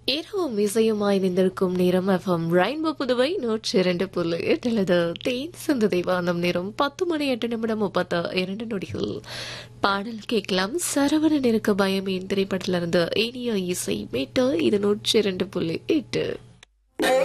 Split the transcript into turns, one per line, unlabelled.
இரவும் இசையுமாய் நின்றிருக்கும் நேரம் FM rainbow Puduvai 102.8 தேன் சிந்துதை வானம் நேரம் 10:08:32 பாடல் கேட்கலாம். சரவணன் இருக்க பயமேன் திரைப்படத்திலிருந்து இனிய இசை மீட்டு இது 102.8.